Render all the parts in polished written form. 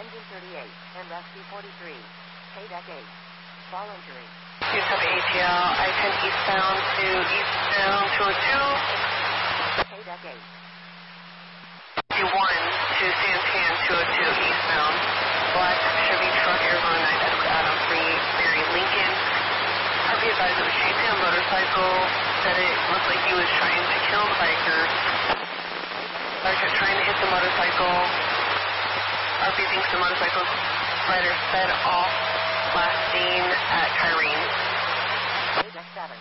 Engine 38, MSC 43. Paydeck 8. Fall injury. 27 ATL, I-10 eastbound to eastbound 202. Paydeck 8. 1 to Santan 202 eastbound. Black Chevy truck, Arizona 9, Edward Adam, Mary Lincoln. RP advised it was chasing a motorcycle, said it looked like he was trying to kill the biker. Biker trying to hit the motorcycle. RP thinks the motorcycle rider sped off last seen at Kyrene. Paydeck 7.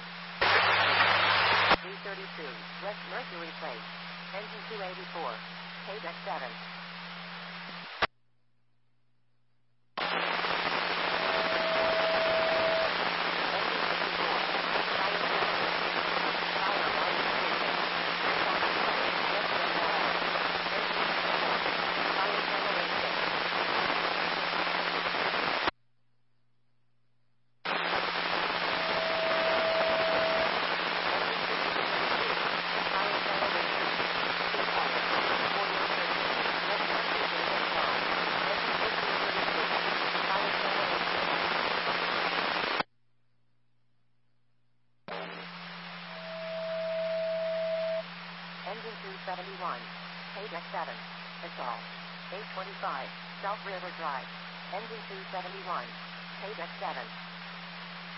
332, West Mercury Place. Engine 284. Paydeck 7. Engine 271, Paydeck 7, Assault, 825, South River Drive. Engine 271, Paydeck 7.